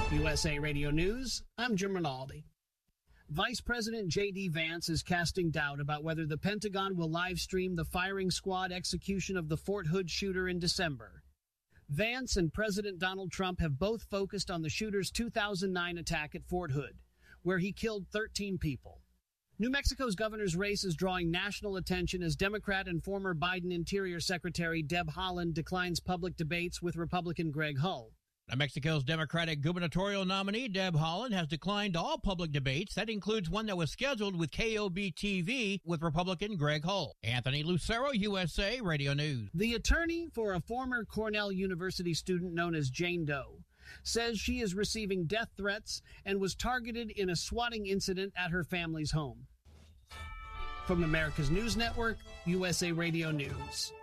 USA Radio News, I'm Jim Rinaldi. Vice President J.D. Vance is casting doubt about whether the Pentagon will live stream the firing squad execution of the Fort Hood shooter in December. Vance and President Donald Trump have both focused on the shooter's 2009 attack at Fort Hood, where he killed 13 people. New Mexico's governor's race is drawing national attention as Democrat and former Biden Interior Secretary Deb Haaland declines public debates with Republican Greg Hull. New Mexico's Democratic gubernatorial nominee, Deb Haaland, has declined all public debates. That includes one that was scheduled with KOB-TV with Republican Greg Hull. Anthony Lucero, USA Radio News. The attorney for a former Cornell University student known as Jane Doe says she is receiving death threats and was targeted in a swatting incident at her family's home. From America's News Network, USA Radio News.